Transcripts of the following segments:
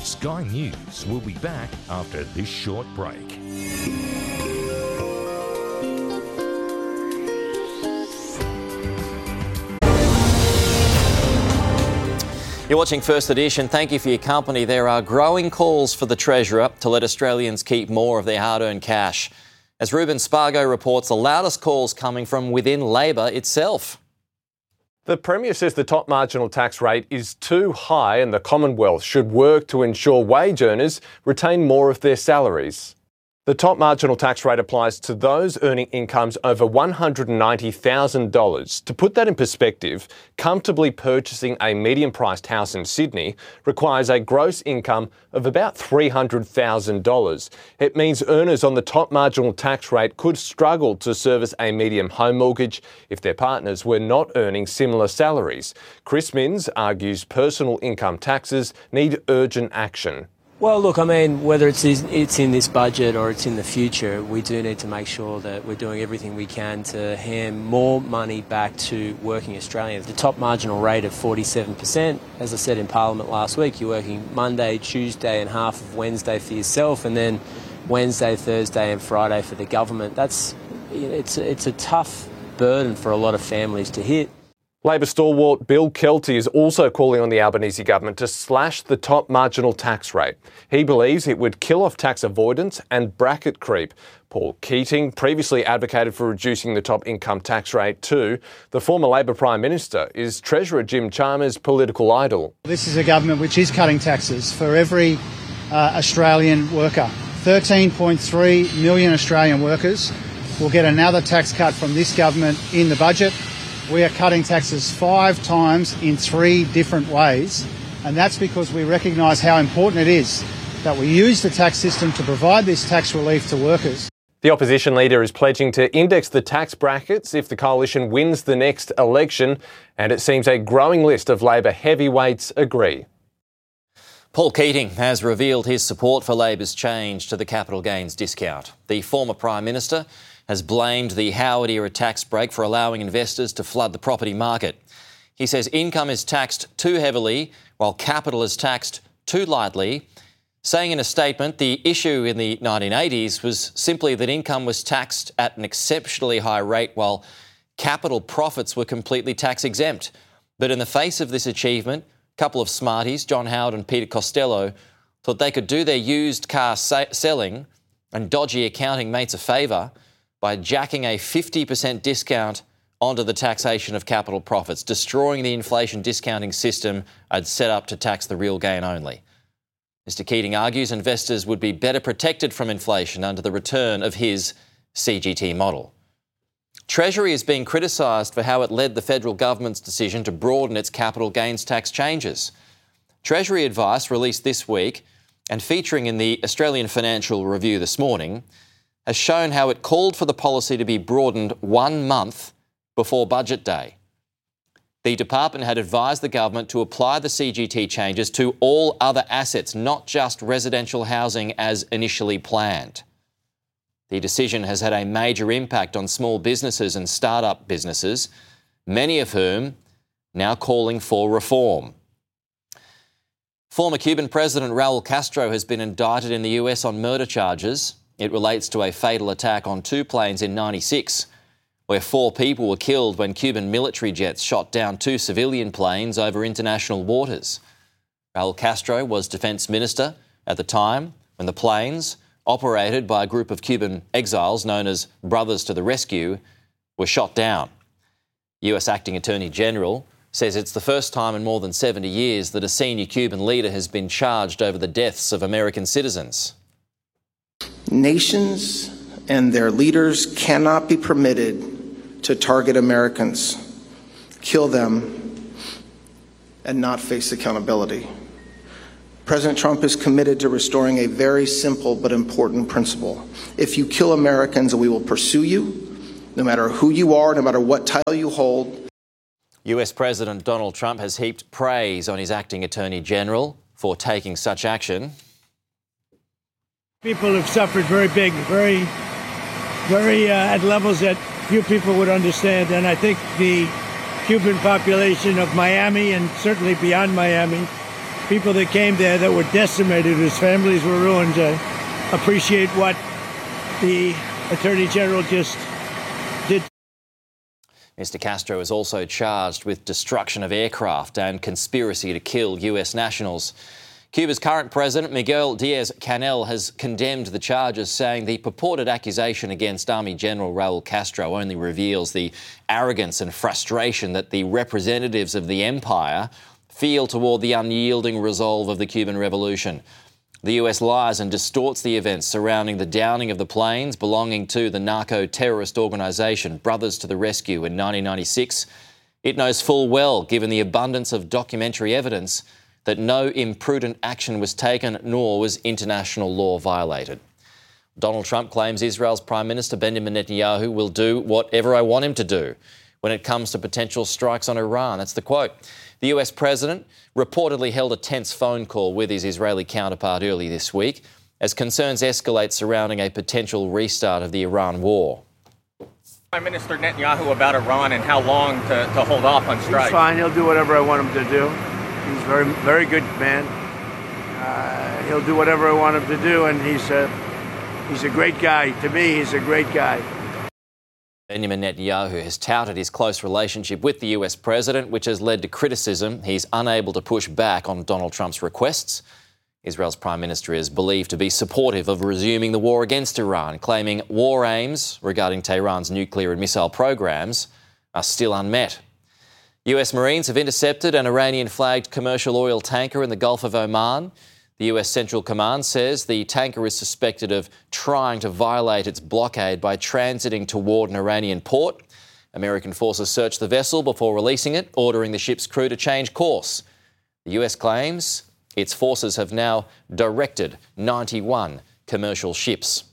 Sky News will be back after this short break. You're watching First Edition. Thank you for your company. There are growing calls for the Treasurer to let Australians keep more of their hard-earned cash. As Ruben Spargo reports, the loudest calls coming from within Labor itself. The Premier says the top marginal tax rate is too high and the Commonwealth should work to ensure wage earners retain more of their salaries. The top marginal tax rate applies to those earning incomes over $190,000. To put that in perspective, comfortably purchasing a medium-priced house in Sydney requires a gross income of about $300,000. It means earners on the top marginal tax rate could struggle to service a medium home mortgage if their partners were not earning similar salaries. Chris Minns argues personal income taxes need urgent action. Well, look, I mean, whether it's in this budget or it's in the future, we do need to make sure that we're doing everything we can to hand more money back to working Australians. The top marginal rate of 47%, as I said in Parliament last week, you're working Monday, Tuesday and half of Wednesday for yourself, and then Wednesday, Thursday and Friday for the government. It's a tough burden for a lot of families to hit. Labor stalwart Bill Kelty is also calling on the Albanese government to slash the top marginal tax rate. He believes it would kill off tax avoidance and bracket creep. Paul Keating previously advocated for reducing the top income tax rate too. The former Labor Prime Minister is Treasurer Jim Chalmers' political idol. This is a government which is cutting taxes for every Australian worker. 13.3 million Australian workers will get another tax cut from this government in the budget. We are cutting taxes 5 times in 3 different ways, and that's because we recognise how important it is that we use the tax system to provide this tax relief to workers. The opposition leader is pledging to index the tax brackets if the coalition wins the next election, and it seems a growing list of Labor heavyweights agree. Paul Keating has revealed his support for Labor's change to the capital gains discount. The former Prime Minister has blamed the Howard-era tax break for allowing investors to flood the property market. He says income is taxed too heavily while capital is taxed too lightly, saying in a statement the issue in the 1980s was simply that income was taxed at an exceptionally high rate while capital profits were completely tax exempt. But in the face of this achievement, a couple of smarties, John Howard and Peter Costello, thought they could do their used car selling and dodgy accounting mates a favour by jacking a 50% discount onto the taxation of capital profits, destroying the inflation discounting system I'd set up to tax the real gain only. Mr. Keating argues investors would be better protected from inflation under the return of his CGT model. Treasury is being criticised for how it led the federal government's decision to broaden its capital gains tax changes. Treasury advice released this week and featuring in the Australian Financial Review this morning has shown how it called for the policy to be broadened 1 month before budget day. The department had advised the government to apply the CGT changes to all other assets, not just residential housing as initially planned. The decision has had a major impact on small businesses and start-up businesses, many of whom now calling for reform. Former Cuban President Raul Castro has been indicted in the US on murder charges. It relates to a fatal attack on 2 planes in '96, where 4 people were killed when Cuban military jets shot down 2 civilian planes over international waters. Raul Castro was Defence Minister at the time when the planes, operated by a group of Cuban exiles known as Brothers to the Rescue, were shot down. US Acting Attorney General says it's the first time in more than 70 years that a senior Cuban leader has been charged over the deaths of American citizens. Nations and their leaders cannot be permitted to target Americans, kill them, and not face accountability. President Trump is committed to restoring a very simple but important principle. If you kill Americans, we will pursue you, no matter who you are, no matter what title you hold. US President Donald Trump has heaped praise on his acting Attorney General for taking such action. People have suffered very at levels that few people would understand. And I think the Cuban population of Miami and certainly beyond Miami people that came there that were decimated, whose families were ruined, appreciate what the Attorney General just did. Mr. Castro is also charged with destruction of aircraft and conspiracy to kill US nationals. Cuba's current president, Miguel Diaz-Canel, has condemned the charges, saying the purported accusation against Army General Raul Castro only reveals the arrogance and frustration that the representatives of the empire feel toward the unyielding resolve of the Cuban Revolution. The US lies and distorts the events surrounding the downing of the planes belonging to the narco-terrorist organisation Brothers to the Rescue in 1996. It knows full well, given the abundance of documentary evidence, that no imprudent action was taken nor was international law violated. Donald Trump claims Israel's Prime Minister Benjamin Netanyahu will do whatever I want him to do when it comes to potential strikes on Iran. That's the quote. The US president reportedly held a tense phone call with his Israeli counterpart early this week as concerns escalate surrounding a potential restart of the Iran war. Prime Minister Netanyahu about Iran and how long to hold off on strikes. He's fine. He'll do whatever I want him to do. He's a very, very good man. He'll do whatever I want him to do, and he's a great guy. To me, he's a great guy. Benjamin Netanyahu has touted his close relationship with the US president, which has led to criticism he's unable to push back on Donald Trump's requests. Israel's Prime Minister is believed to be supportive of resuming the war against Iran, claiming war aims regarding Tehran's nuclear and missile programs are still unmet. US Marines have intercepted an Iranian-flagged commercial oil tanker in the Gulf of Oman. The US Central Command says the tanker is suspected of trying to violate its blockade by transiting toward an Iranian port. American forces searched the vessel before releasing it, ordering the ship's crew to change course. The US claims its forces have now directed 91 commercial ships.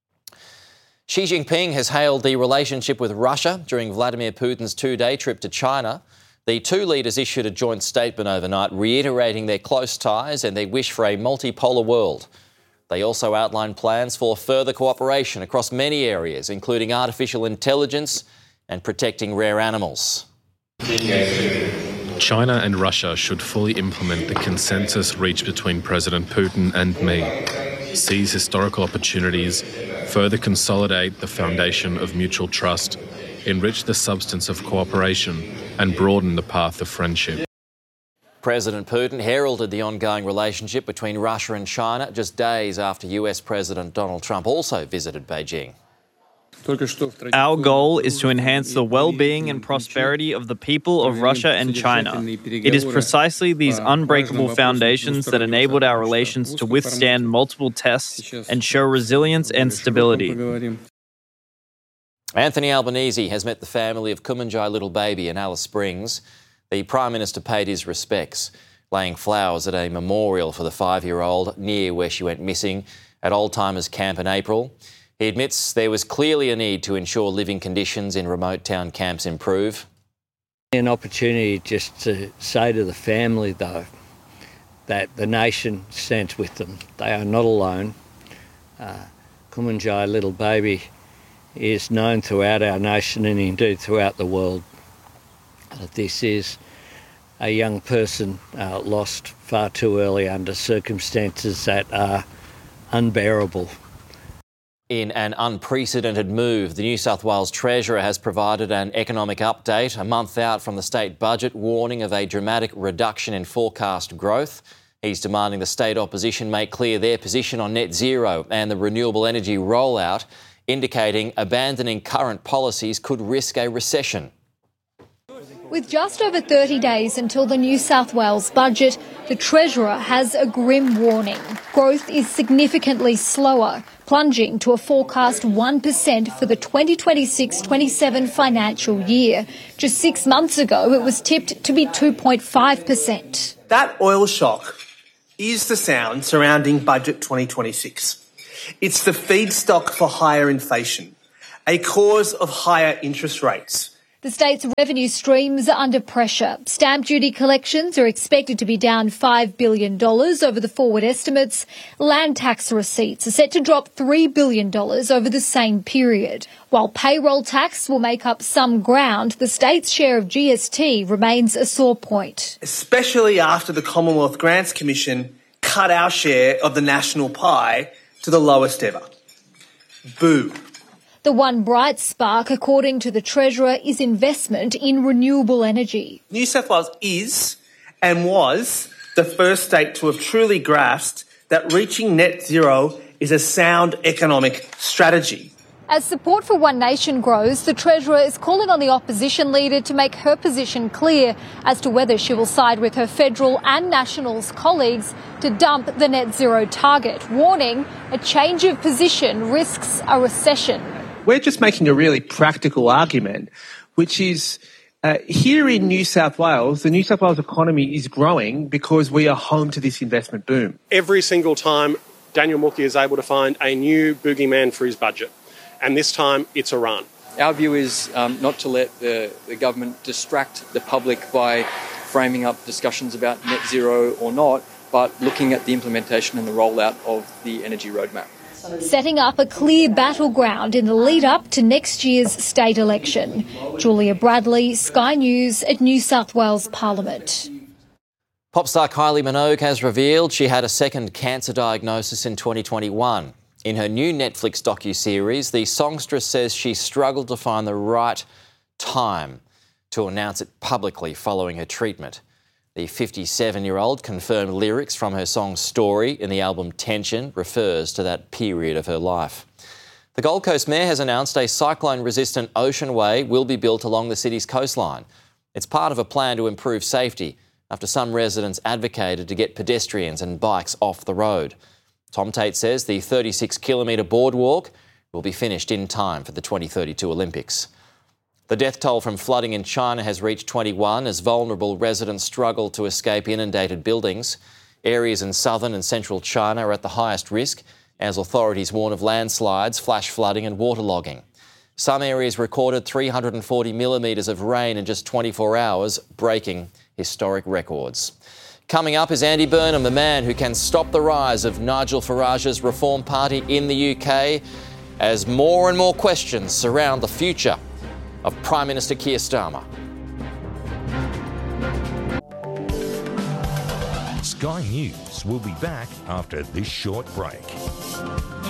Xi Jinping has hailed the relationship with Russia during Vladimir Putin's two-day trip to China. The two leaders issued a joint statement overnight reiterating their close ties and their wish for a multipolar world. They also outlined plans for further cooperation across many areas, including artificial intelligence and protecting rare animals. China and Russia should fully implement the consensus reached between President Putin and me, seize historical opportunities, further consolidate the foundation of mutual trust, enrich the substance of cooperation, and broaden the path of friendship. President Putin heralded the ongoing relationship between Russia and China just days after US President Donald Trump also visited Beijing. Our goal is to enhance the well-being and prosperity of the people of Russia and China. It is precisely these unbreakable foundations that enabled our relations to withstand multiple tests and show resilience and stability. Anthony Albanese has met the family of Kumanjai little baby in Alice Springs. The Prime Minister paid his respects, laying flowers at a memorial for the 5-year-old near where she went missing at Old Timers Camp in April. He admits there was clearly a need to ensure living conditions in remote town camps improve. An opportunity just to say to the family, though, that the nation stands with them. They are not alone. Kumanjai little baby is known throughout our nation and indeed throughout the world. This is a young person lost far too early under circumstances that are unbearable. In an unprecedented move, the New South Wales Treasurer has provided an economic update a month out from the state budget, warning of a dramatic reduction in forecast growth. He's demanding the state opposition make clear their position on net zero and the renewable energy rollout, indicating abandoning current policies could risk a recession. With just over 30 days until the New South Wales budget, the Treasurer has a grim warning. Growth is significantly slower, plunging to a forecast 1% for the 2026-27 financial year. Just 6 months ago, it was tipped to be 2.5%. That oil shock is the sound surrounding Budget 2026. It's the feedstock for higher inflation, a cause of higher interest rates. The state's revenue streams are under pressure. Stamp duty collections are expected to be down $5 billion over the forward estimates. Land tax receipts are set to drop $3 billion over the same period. While payroll tax will make up some ground, the state's share of GST remains a sore point. Especially after the Commonwealth Grants Commission cut our share of the national pie to the lowest ever. Boo. The one bright spark, according to the Treasurer, is investment in renewable energy. New South Wales is and was the first state to have truly grasped that reaching net zero is a sound economic strategy. As support for One Nation grows, the Treasurer is calling on the opposition leader to make her position clear as to whether she will side with her federal and Nationals colleagues to dump the net zero target, warning a change of position risks a recession. We're just making a really practical argument, which is here in New South Wales, the New South Wales economy is growing because we are home to this investment boom. Every single time Daniel Mookhey is able to find a new boogeyman for his budget, and this time it's Iran. Our view is not to let the government distract the public by framing up discussions about net zero or not, but looking at the implementation and the rollout of the energy roadmap. Setting up a clear battleground in the lead-up to next year's state election. Julia Bradley, Sky News at New South Wales Parliament. Pop star Kylie Minogue has revealed she had a second cancer diagnosis in 2021. In her new Netflix docu-series, the songstress says she struggled to find the right time to announce it publicly following her treatment. The 57-year-old confirmed lyrics from her song Story in the album Tension refers to that period of her life. The Gold Coast Mayor has announced a cyclone-resistant ocean way will be built along the city's coastline. It's part of a plan to improve safety after some residents advocated to get pedestrians and bikes off the road. Tom Tate says the 36-kilometre boardwalk will be finished in time for the 2032 Olympics. The death toll from flooding in China has reached 21 as vulnerable residents struggle to escape inundated buildings. Areas in southern and central China are at the highest risk as authorities warn of landslides, flash flooding and waterlogging. Some areas recorded 340 millimetres of rain in just 24 hours, breaking historic records. Coming up is Andy Burnham, the man who can stop the rise of Nigel Farage's Reform Party in the UK, as more and more questions surround the future of Prime Minister Keir Starmer. Sky News will be back after this short break.